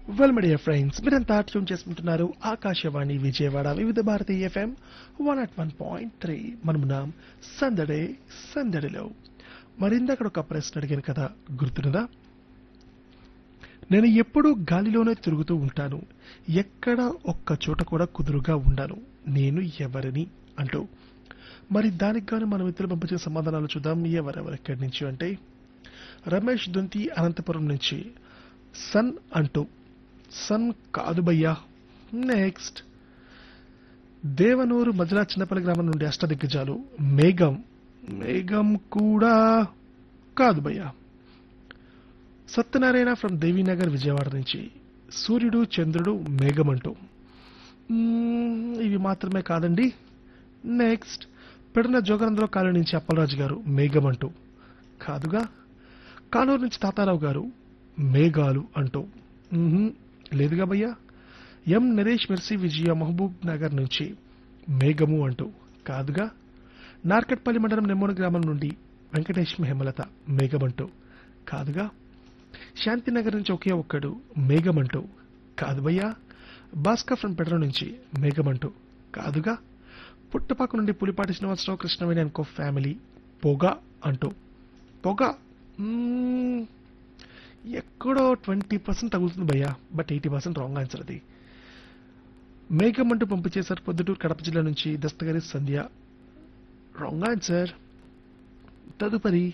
Well my dear friends, మీరంతా tune చేసుకుంటున్నారు ఆకాశవాణి విజయవాడ వివిధ భారతి ఎఫ్ఎం 101.3. మనమున్నాం సందడే సందడిలో. మరిందక్కడ ఒక ప్రశ్న అడిగాను కదా, గుర్తున్నదా? నేను ఎప్పుడూ గాలిలోనే తిరుగుతూ ఉంటాను, ఎక్కడ ఒక్క చోట కూడా కుదురుగా ఉండాను, నేను ఎవరిని అంటూ. మరి దానికి గాను మన మిత్రులు పంపించిన సమాధానాలు చూద్దాం. ఎవరెక్కడి నుంచి అంటే, రమేష్ దొంతి అనంతపురం నుంచి సన్ అంటూ. సన్ కాదు భయ్యా. నెక్స్ట్, దేవనూరు మధ్యల చిన్నపల్లి గ్రామం నుండి అష్టదిగ్గజాలు మేఘం. మేఘం కూడా కాదు భయ్యా. సత్యనారాయణ ఫ్రమ్ దేవీనగర్ విజయవాడ నుంచి సూర్యుడు చంద్రుడు మేఘం అంటూ. ఇవి మాత్రమే కాదండి. నెక్స్ట్, పెడన జోగనందరావు కాలనీ నుంచి అప్పలరాజు గారు మేఘం అంటూ. కాదుగా. కానూరు నుంచి తాతారావు గారు మేఘాలు అంటూ. లేదుగా భయ్యా. ఎం నరేష్ మెర్సీ విజయ మహబూబ్ నగర్ నుంచి మేఘము అంటూ. కాదుగా. నార్కట్పల్లి మండలం నెమ్మూరు గ్రామం నుండి వెంకటేష్ హేమలత మేఘమంటూ. కాదుగా. శాంతినగర్ నుంచి ఒకే ఒక్కడు మేఘమంటూ. కాదు భయ్యా. భాస్కర్ ఫ్రం పెట్రో నుంచి మేఘమంటూ. కాదుగా. పుట్టపాకు నుండి పులిపాటి శ్రీనివాసరావు కృష్ణవేణి అనుకో ఫ్యామిలీ పొగ అంటూ. పొగ ఎక్కడో 20% తగులుతుంది భయ్యా, బట్ 80% రాంగ్ ఆన్సర్ అది. మేఘం అంటూ పంపించేశారు పొద్దుటూరు కడప జిల్లా నుంచి దస్తగిరి సంధ్య. Wrong answer. తదుపరి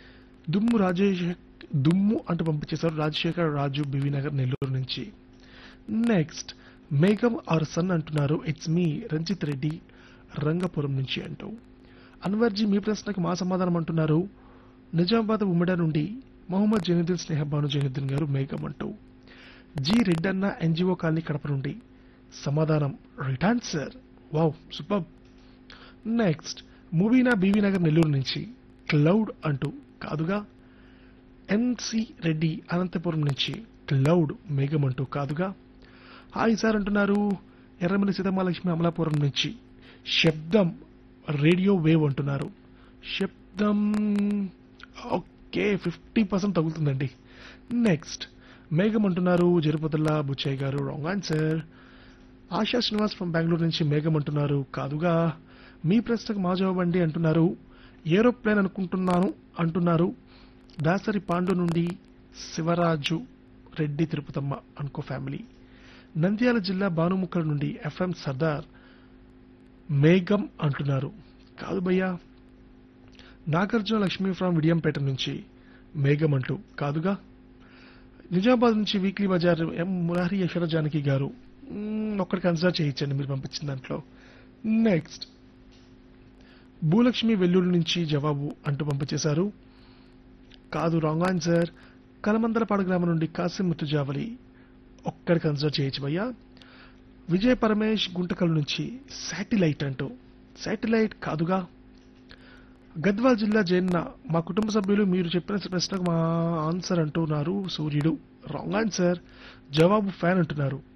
దుమ్ము అంటూ పంపించేశారు రాజశేఖర్ రాజు బివినగర్ నెల్లూరు నుంచి. నెక్స్ట్, మేఘం ఆర్ సన్ అంటున్నారు. ఇట్స్ మీ రంజిత్ రెడ్డి రంగపురం నుంచి అంటూ. అన్వర్జీ మీ ప్రశ్నకు మా సమాధానం అంటున్నారు. నిజామాబాద్ ఉమ్మడి నుండి మొహమ్మద్ జైనుద్దీన్ స్నేహబాను జైనుద్దీన్ గారు మేఘం అంటూ. G Reddanna NGO colony Kadapa నుండి సమాధానం right answer. Wow, super. Next, Mubeena BV Nagar Nellore నుంచి క్లౌడ్ అంటూ. కాదుగా. ఎన్సి రెడ్డి అనంతపురం నుంచి క్లౌడ్ మేఘం అంటూ. కాదుగా. హాయ్ సార్ అంటున్నారు ఎర్రమల్లి సీతమ్మాలక్ష్మి అమలాపురం నుంచి శబ్దం రేడియో వేవ్ అంటున్నారు. శబ్దం ఓకే, 50% తగులుతుందండి. నెక్స్ట్, మేఘం అంటున్నారు జరుపతుల్లా బుచ్చయ్య గారు. Wrong answer. ASHA Srinivas from Bengaluru నుంచి మేఘం అంటున్నారు. కాదుగా. మీ ప్రశ్నకు మా జవాబు అండి అంటున్నారు. ఏరోప్లేన్ అనుకుంటున్నాను అంటున్నారు. దాసరి పాండు నుండి శివరాజు రెడ్డి తిరుపతమ్మ అనుకో ఫ్యామిలీ. నంద్యాల జిల్లా భానుముక్కల నుండి ఎఫ్ఎం సర్దార్ మేఘం అంటున్నారు. కాదు భయ్యా. నాగార్జున లక్ష్మీ ఫ్రమ్ విడియంపేట నుంచి మేఘం అంటూ. కాదుగా. నిజామాబాద్ నుంచి వీక్లీ బజార్ ఎం మురారి యశోద జానకి గారు. ఒక్కడికి కన్సిడర్ చేయించండి మీరు పంపించిన దాంట్లో. నెక్స్ట్, భూలక్ష్మి వెల్లూరు నుంచి జవాబు అంటూ పంపించేశారు. కాదు, రాంగ్ ఆన్సర్. కలమందలపాడు గ్రామం నుండి కాసిం ముత్తుజావలి. ఒక్కడి కన్సిడర్ చేయొచ్చు భయ్యా. విజయ పరమేష్ గుంటకల్ నుంచి శాటిలైట్ అంటూ. శాటిలైట్ కాదుగా. గద్వాల్ జిల్లా జైన్న మా కుటుంబ సభ్యులు మీరు చెప్పిన ప్రశ్నకు మా ఆన్సర్ అంటున్నారు సూర్యుడు. Wrong answer. జవాబు ఫ్యాన్ అంటున్నారు.